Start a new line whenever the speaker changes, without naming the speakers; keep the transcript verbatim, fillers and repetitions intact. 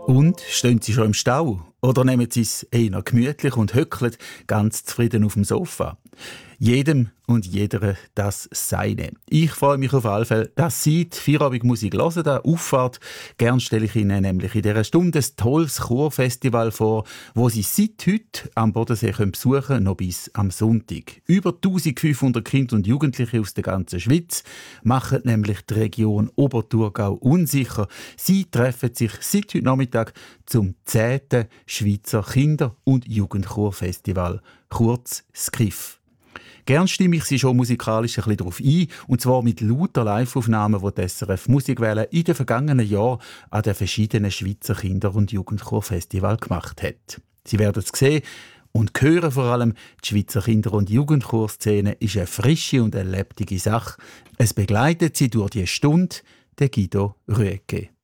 Und stehen Sie schon im Stau? Oder nehmen Sie es eher gemütlich und hückeln ganz zufrieden auf dem Sofa? Jedem und jeder das Seine. Ich freue mich auf alle Fälle, dass Sie die Feierabendmusik hören, da Auffahrt. Gern stelle ich Ihnen nämlich in dieser Stunde ein tolles Chorfestival vor, wo Sie seit heute am Bodensee können besuchen können, noch bis am Sonntag. Über eintausendfünfhundert Kinder und Jugendliche aus der ganzen Schweiz machen nämlich die Region Oberthurgau unsicher. Sie treffen sich seit heute Nachmittag zum zehnten Schweizer Kinder- und Jugendchorfestival, kurz SKIF. Gern stimme ich Sie schon musikalisch ein bisschen darauf ein, und zwar mit lauter Live-Aufnahmen, die die S R F Musikwelle in den vergangenen Jahren an den verschiedenen Schweizer Kinder- und Jugendchorfestivals gemacht hat. Sie werden es sehen und hören vor allem, die Schweizer Kinder- und Jugendchorszene ist eine frische und eine lebendige Sache. Es begleitet Sie durch die Stunde der Guido Rüegge.